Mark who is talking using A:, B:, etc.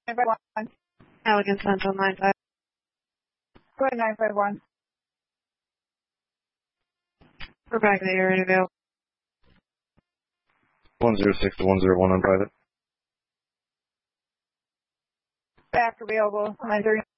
A: 951.
B: Elegant Central 95.
A: Go ahead, 951.
B: We're back to the area available.
C: 106 to 101 on private.
A: Back available, 930.